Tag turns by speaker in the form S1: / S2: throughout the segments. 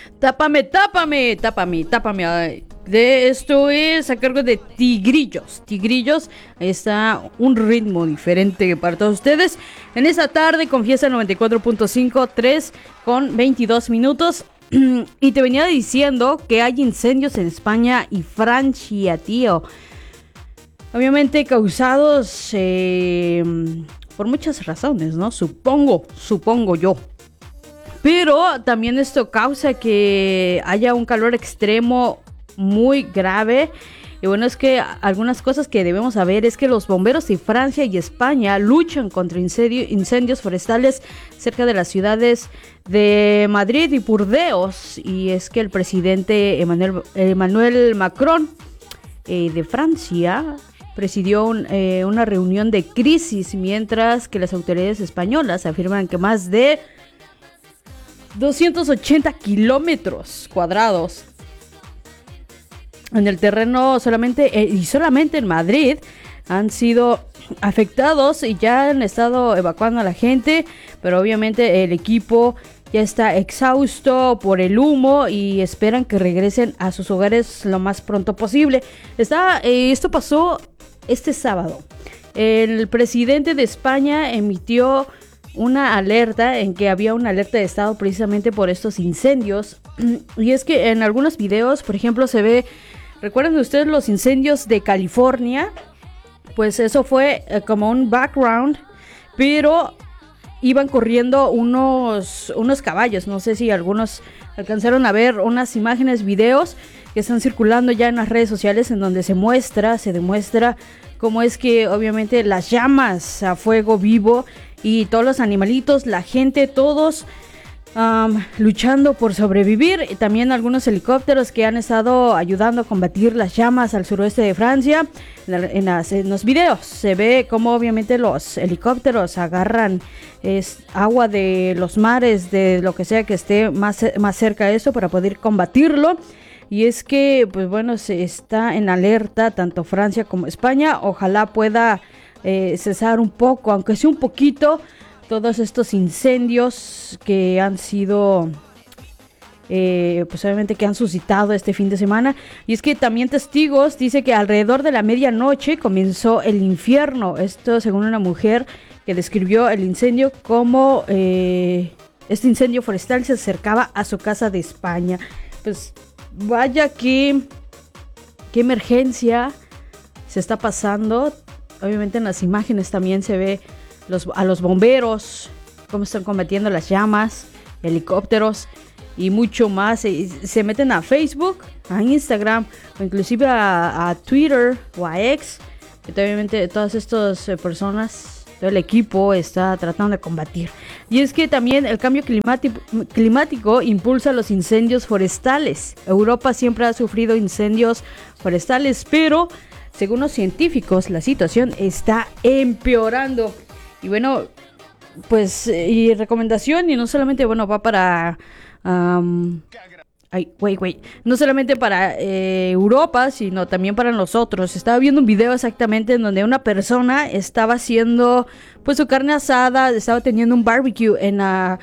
S1: Tápame, tápame, tápame, tápame. Ay. De esto es a cargo de Tigrillos. Tigrillos, ahí está un ritmo diferente para todos ustedes. En esta tarde, Confiesa 94.5, 3 con 22 minutos. Y te venía diciendo que hay incendios en España y Francia, tío. Obviamente causados por muchas razones, ¿no? Supongo yo. Pero también esto causa que haya un calor extremo muy grave. Y bueno, es que algunas cosas que debemos saber es que los bomberos de Francia y España luchan contra incendios forestales cerca de las ciudades de Madrid y Burdeos. Y es que el presidente Emmanuel Macron de Francia presidió una reunión de crisis, mientras que las autoridades españolas afirman que más de 280 kilómetros cuadrados en el terreno solamente en Madrid han sido afectados y ya han estado evacuando a la gente, pero obviamente el equipo ya está exhausto por el humo y esperan que regresen a sus hogares lo más pronto posible. Esto pasó este sábado. El presidente de España emitió una alerta en que había una alerta de estado precisamente por estos incendios. Y es que en algunos videos, por ejemplo, se ve, ¿recuerdan ustedes los incendios de California? Pues eso fue como un background, pero iban corriendo unos caballos. No sé si algunos alcanzaron a ver unas imágenes, videos que están circulando ya en las redes sociales, en donde se demuestra cómo es que obviamente las llamas a fuego vivo y todos los animalitos, la gente, todos luchando por sobrevivir. Y también algunos helicópteros que han estado ayudando a combatir las llamas al suroeste de Francia. En los videos se ve cómo obviamente los helicópteros agarran agua de los mares, de lo que sea que esté más cerca de eso, para poder combatirlo. Y es que, pues bueno, se está en alerta tanto Francia como España. Ojalá pueda cesar un poco, aunque sea un poquito, todos estos incendios que han sido, pues obviamente que han suscitado este fin de semana. Y es que también testigos dice que alrededor de la medianoche comenzó el infierno. Esto según una mujer que describió el incendio como este incendio forestal se acercaba a su casa de España. Pues vaya qué emergencia se está pasando. Obviamente en las imágenes también se ve a los bomberos, cómo están combatiendo las llamas, helicópteros y mucho más. Se meten a Facebook, a Instagram o inclusive a Twitter o a X. Y obviamente todas estas personas, todo el equipo está tratando de combatir. Y es que también el cambio climático impulsa los incendios forestales. Europa siempre ha sufrido incendios forestales, pero según los científicos la situación está empeorando. Y bueno, pues y recomendación, y no solamente, bueno, va para no solamente para Europa, sino también para nosotros. Estaba viendo un video exactamente en donde una persona estaba haciendo pues su carne asada, estaba teniendo un barbecue en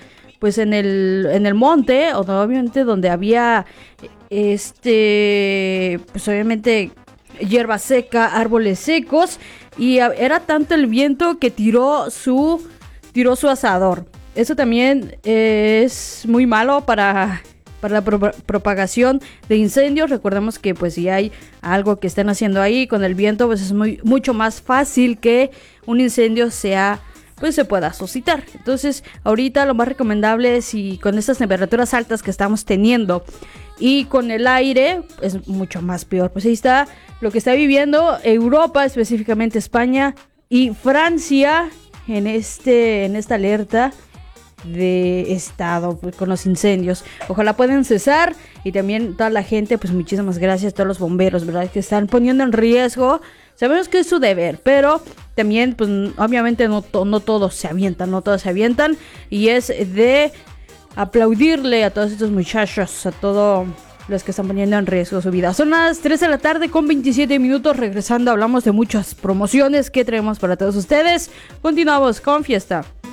S1: el monte, o obviamente donde había pues obviamente hierba seca, árboles secos, y era tanto el viento que tiró su asador. Eso también es muy malo para la propagación de incendios. Recordemos que pues si hay algo que están haciendo ahí con el viento, pues es mucho más fácil que un incendio se pueda suscitar. Entonces ahorita lo más recomendable es, y con estas temperaturas altas que estamos teniendo y con el aire, es mucho más peor. Pues ahí está lo que está viviendo Europa, específicamente España y Francia en esta alerta de estado, pues, con los incendios. Ojalá puedan cesar, y también toda la gente, pues muchísimas gracias a todos los bomberos, ¿verdad?, que están poniendo en riesgo. Sabemos que es su deber, pero también, pues obviamente no todos se avientan, y es de aplaudirle a todos estos muchachos, a todos los que están poniendo en riesgo su vida. Son las 3 de la tarde con 27 minutos. Regresando, hablamos de muchas promociones que traemos para todos ustedes. Continuamos con Fiesta.